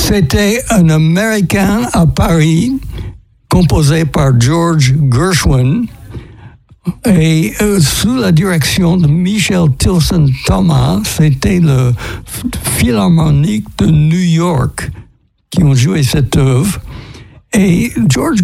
C'était un Américain à Paris, composé par George Gershwin, et sous la direction de Michel Tilson Thomas. C'était le Philharmonique de New York qui ont joué cette œuvre. Et George